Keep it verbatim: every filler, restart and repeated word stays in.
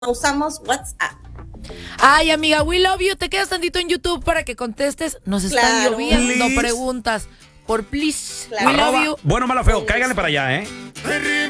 usamos WhatsApp. Ay, amiga, we love you. Te quedas tantito en YouTube para que contestes. Nos están Claro. lloviendo Please. preguntas. Por please. Claro. We love Arroba you. bueno, malo, feo. Cáiganle para allá, ¿eh?